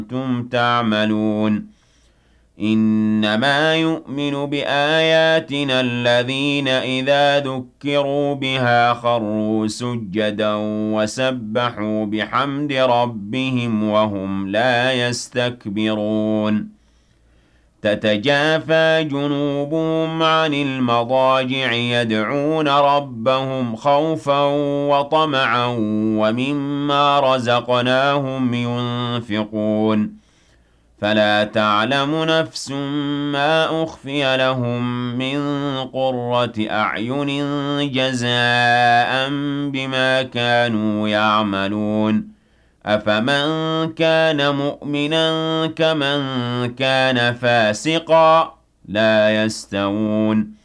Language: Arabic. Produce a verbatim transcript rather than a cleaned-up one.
كُنتُمْ تَعْمَلُونَ إِنَّمَا يُؤْمِنُ بِآيَاتِنَا الَّذِينَ إِذَا ذُكِّرُوا بِهَا خَرُّوا سُجَّدًا وَسَبَّحُوا بِحَمْدِ رَبِّهِمْ وَهُمْ لَا يَسْتَكْبِرُونَ تَتَجَافَى جُنُوبُهُمْ عَنِ الْمَضَاجِعِ يَدْعُونَ رَبَّهُمْ خَوْفًا وَطَمَعًا وَمِمَّا رَزَقْنَاهُمْ يُنفِقُونَ فَلَا تَعْلَمُ نَفْسٌ مَّا أُخْفِيَ لَهُم مِّن قُرَّةِ أَعْيُنٍ جَزَاءً بِمَا كَانُوا يَعْمَلُونَ أَفَمَن كَانَ مُؤْمِنًا كَمَن كَانَ فَاسِقًا ۚ لَا يَسْتَوُونَ